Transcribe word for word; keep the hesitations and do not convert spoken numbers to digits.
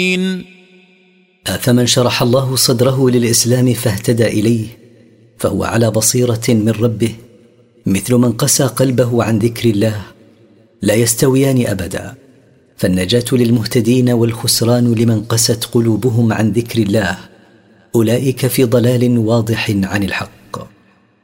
أفمن شرح الله صدره للإسلام فاهتدى إليه فهو على بصيرة من ربه مثل من قسى قلبه عن ذكر الله لا يستويان أبدا، فالنجاة للمهتدين والخسران لمن قست قلوبهم عن ذكر الله، أولئك في ضلال واضح عن الحق.